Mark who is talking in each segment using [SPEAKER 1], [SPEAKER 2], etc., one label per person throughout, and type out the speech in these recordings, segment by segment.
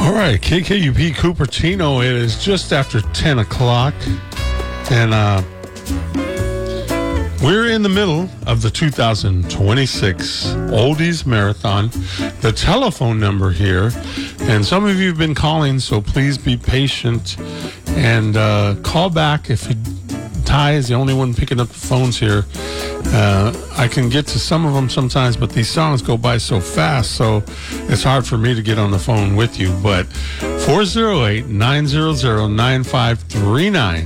[SPEAKER 1] All right, KKUP Cupertino. It is just after 10 o'clock, and we're in the middle of the 2026 Oldies Marathon. The telephone number here, and some of you have been calling, so please be patient and call back if Ty is the only one picking up the phones here. I can get to some of them sometimes, but these songs go by so fast, so it's hard for me to get on the phone with you. But 408-900-9539.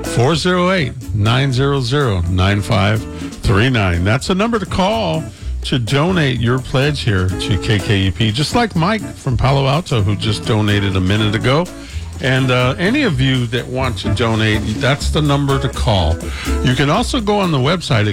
[SPEAKER 1] 408-900-9539. That's a number to call to donate your pledge here to KKUP, just like Mike from Palo Alto, who just donated a minute ago. And any of you that want to donate, that's the number to call. You can also go on the website at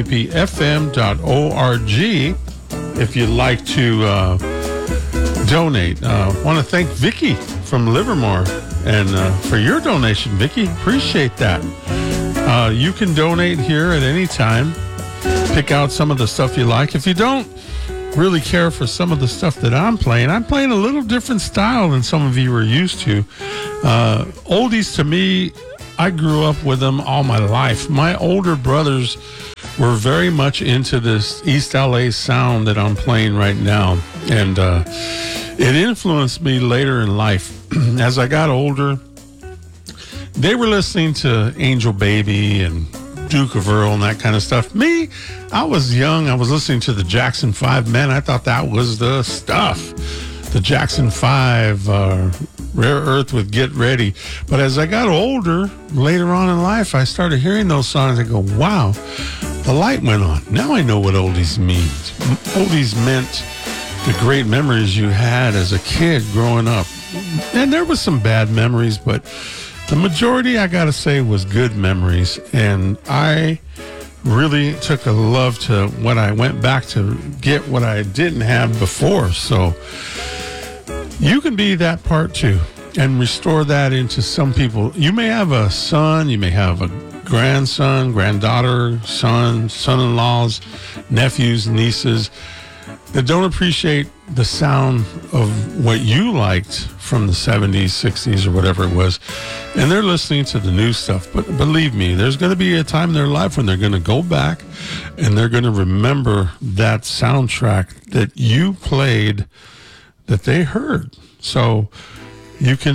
[SPEAKER 1] kkupfm.org if you'd like to donate. I want to thank Vicky from Livermore and for your donation, Vicky. Appreciate that. You can donate here at any time. Pick out some of the stuff you like. If you don't really care for some of the stuff that I'm playing a little different style than some of you are used to. Oldies, to me, I grew up with them all my life. My older brothers were very much into this East LA sound that I'm playing right now, and it influenced me later in life. As I got older, they were listening to Angel Baby and Duke of Earl and that kind of stuff. Me, I was young. I was listening to the Jackson 5. Man, I thought that was the stuff. The Jackson 5, Rare Earth with Get Ready. But as I got older, later on in life, I started hearing those songs and go, wow, the light went on. Now I know what oldies means. Oldies meant the great memories you had as a kid growing up. And there was some bad memories, but the majority, I got to say, was good memories. And I really took a love to what I went back to get what I didn't have before. So you can be that part too and restore that into some people. You may have a son, you may have a grandson, granddaughter, son, son-in-laws, nephews, nieces that don't appreciate the sound of what you liked from the 70s, 60s, or whatever it was. And they're listening to the new stuff. But believe me, there's going to be a time in their life when they're going to go back and they're going to remember that soundtrack that you played that they heard. So you can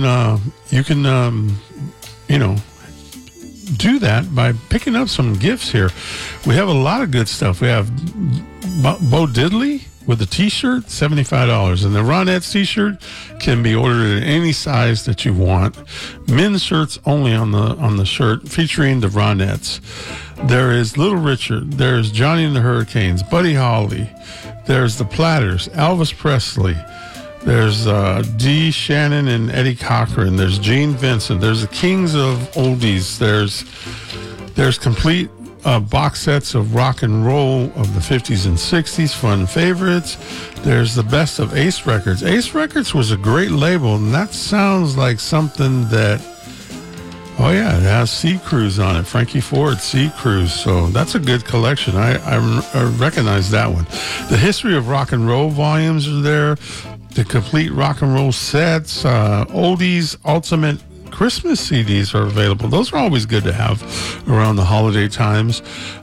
[SPEAKER 1] do that by picking up some gifts here. We have a lot of good stuff. We have Bo Diddley with a t-shirt, $75. And the Ronettes t-shirt can be ordered in any size that you want. Men's shirts only on the shirt featuring the Ronettes. There is Little Richard. There's Johnny and the Hurricanes, Buddy Holly. There's the Platters, Elvis Presley. There's Dee Shannon and Eddie Cochran. There's Gene Vincent. There's the Kings of Oldies. There's complete box sets of rock and roll of the 50s and 60s, fun favorites. There's the best of Ace Records. Ace Records was a great label, and that sounds like something that, oh yeah, it has Sea Cruise on it. Frankie Ford, Sea Cruise. So that's a good collection. I recognize that one. The History of Rock and Roll volumes are there. The complete rock and roll sets, Oldies, Ultimate Christmas CDs are available. Those are always good to have around the holiday times.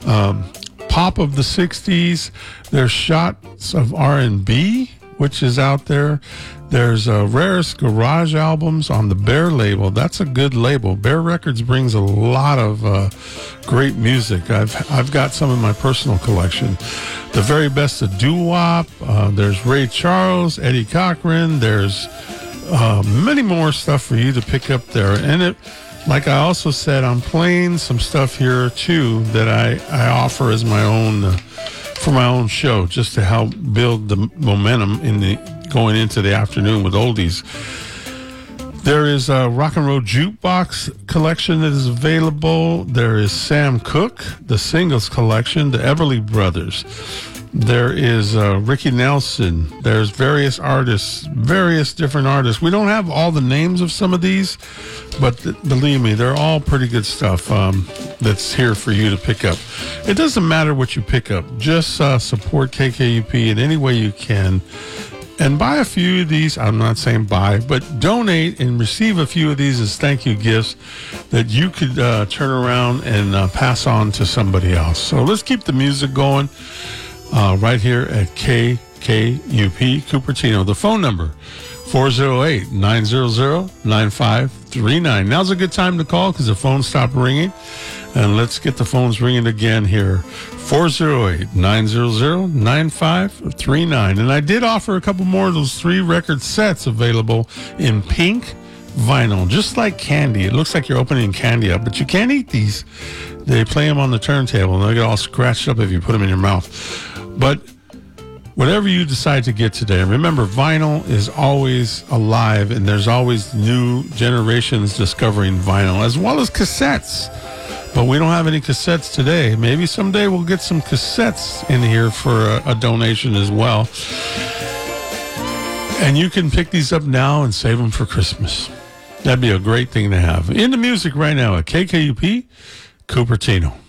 [SPEAKER 1] Pop of the 60s. There's Shots of R&B, which is out there. There's Rarest Garage albums on the Bear label. That's a good label. Bear Records brings a lot of great music. I've got some in my personal collection. The very best of doo-wop. There's Ray Charles, Eddie Cochran. There's many more stuff for you to pick up there. And like I also said, I'm playing some stuff here too that I offer as my own for my own show, just to help build the momentum going into the afternoon with oldies. There is a rock and roll jukebox collection that is available. There is Sam Cooke, the singles collection, the Everly Brothers. There is Ricky Nelson. There's various artists, various different artists. We don't have all the names of some of these, but believe me, they're all pretty good stuff that's here for you to pick up. It doesn't matter what you pick up. Just support KKUP in any way you can. and buy a few of these. I'm not saying buy, but donate and receive a few of these as thank you gifts that you could turn around and pass on to somebody else. So let's keep the music going right here at KKUP Cupertino. The phone number, 408-900-9539. Now's a good time to call because the phone stopped ringing. And let's get the phones ringing again here. 408-900-9539. And I did offer a couple more of those 3 record sets available in pink vinyl, just like candy. It looks like you're opening candy up, but you can't eat these. They play them on the turntable, and they get all scratched up if you put them in your mouth. But whatever you decide to get today, remember, vinyl is always alive, and there's always new generations discovering vinyl, as well as cassettes. But we don't have any cassettes today. Maybe someday we'll get some cassettes in here for a donation as well. And you can pick these up now and save them for Christmas. That'd be a great thing to have. In the music right now at KKUP Cupertino.